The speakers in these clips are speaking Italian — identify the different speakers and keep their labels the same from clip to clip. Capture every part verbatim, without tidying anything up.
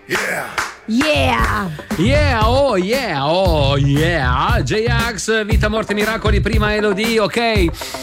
Speaker 1: Yeah!
Speaker 2: Yeah!
Speaker 3: Yeah, oh yeah, oh yeah. J-Ax, Vita, Morte, Miracoli, prima Elodie, ok?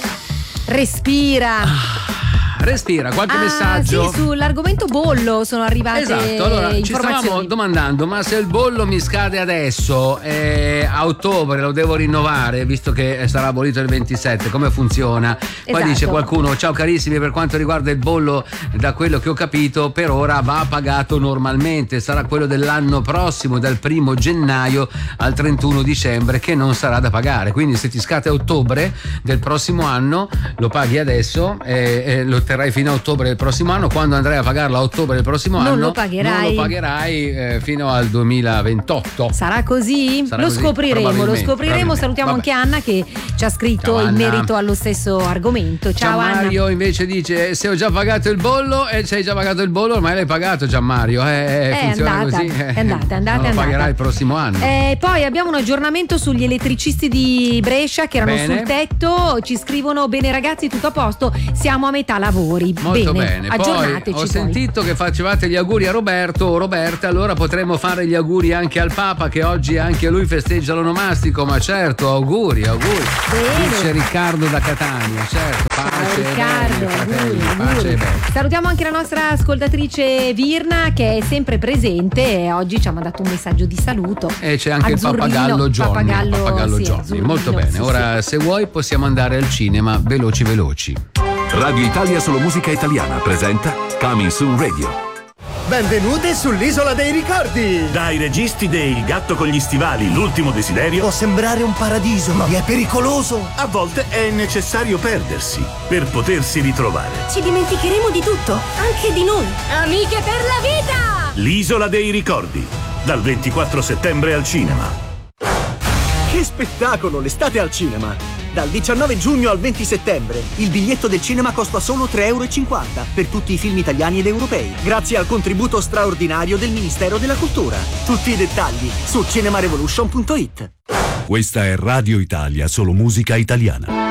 Speaker 2: Respira.
Speaker 3: Respira, qualche
Speaker 2: ah,
Speaker 3: messaggio?
Speaker 2: Sì, sull'argomento bollo sono arrivate
Speaker 3: esatto, allora ci
Speaker 2: informazioni.
Speaker 3: stavamo domandando, ma se il bollo mi scade adesso eh, a ottobre lo devo rinnovare visto che sarà abolito il ventisette, come funziona? Poi
Speaker 2: esatto.
Speaker 3: Dice qualcuno: ciao carissimi, per quanto riguarda il bollo, da quello che ho capito per ora va pagato normalmente, sarà quello dell'anno prossimo dal primo gennaio al trentuno dicembre che non sarà da pagare, quindi se ti scade a ottobre del prossimo anno lo paghi adesso e, e lo terrai fino a ottobre del prossimo anno. Quando andrai a pagarlo a ottobre del prossimo
Speaker 2: non
Speaker 3: anno
Speaker 2: lo pagherai,
Speaker 3: non lo pagherai eh, fino al duemilaventotto.
Speaker 2: Sarà così?
Speaker 3: Sarà
Speaker 2: lo
Speaker 3: così,
Speaker 2: scopriremo, lo scopriremo. Salutiamo
Speaker 3: Vabbè.
Speaker 2: anche Anna che ci ha scritto
Speaker 3: Ciao,
Speaker 2: in
Speaker 3: Anna.
Speaker 2: merito allo stesso argomento. Ciao, Ciao
Speaker 3: Mario
Speaker 2: Anna.
Speaker 3: invece dice: se ho già pagato il bollo e se hai già pagato il bollo ormai l'hai pagato già Mario, eh,
Speaker 2: È
Speaker 3: funziona
Speaker 2: andata,
Speaker 3: così,
Speaker 2: è andata, è andata,
Speaker 3: non
Speaker 2: è
Speaker 3: lo pagherai
Speaker 2: andata.
Speaker 3: il prossimo anno.
Speaker 2: Eh, poi abbiamo un aggiornamento sugli elettricisti di Brescia che erano
Speaker 3: Bene.
Speaker 2: sul tetto. Ci scrivono: bene ragazzi, tutto a posto, siamo a metà lavori.
Speaker 3: Molto bene,
Speaker 2: bene.
Speaker 3: poi
Speaker 2: Aggiornateci.
Speaker 3: ho
Speaker 2: poi.
Speaker 3: sentito che facevate gli auguri a Roberto o Roberta, allora potremmo fare gli auguri anche al Papa che oggi anche lui festeggia l'onomastico, ma certo, auguri, auguri.
Speaker 2: Bene.
Speaker 3: Dice Riccardo da Catania, certo, pace
Speaker 2: Ciao, Riccardo,
Speaker 3: e bene, fratelli,
Speaker 2: auguri,
Speaker 3: pace
Speaker 2: auguri.
Speaker 3: e bene.
Speaker 2: Salutiamo anche la nostra ascoltatrice Virna che è sempre presente e oggi ci ha mandato un messaggio di saluto.
Speaker 3: E c'è anche
Speaker 2: Azzurrino,
Speaker 3: il Pappagallo Johnny,
Speaker 2: Pappagallo,
Speaker 3: Pappagallo
Speaker 2: sì,
Speaker 3: Johnny.
Speaker 2: Azzurrino,
Speaker 3: Molto bene,
Speaker 2: sì,
Speaker 3: ora
Speaker 2: sì.
Speaker 3: se vuoi possiamo andare al cinema veloci veloci.
Speaker 1: Radio Italia Solo Musica Italiana presenta Coming Soon Radio.
Speaker 4: Benvenute sull'Isola dei Ricordi!
Speaker 5: Dai registi dei Il gatto con gli stivali, l'ultimo desiderio.
Speaker 4: Può sembrare un paradiso, ma è pericoloso!
Speaker 5: A volte è necessario perdersi per potersi ritrovare.
Speaker 6: Ci dimenticheremo di tutto, anche di noi. Amiche per la vita!
Speaker 5: L'Isola dei Ricordi, dal ventiquattro settembre al cinema.
Speaker 4: Che spettacolo, l'estate al cinema! Dal diciannove giugno al venti settembre il biglietto del cinema costa solo tre e cinquanta euro per tutti i film italiani ed europei, grazie al contributo straordinario del Ministero della Cultura. Tutti i dettagli su cinemarevolution punto it.
Speaker 1: Questa è Radio Italia Solo Musica Italiana.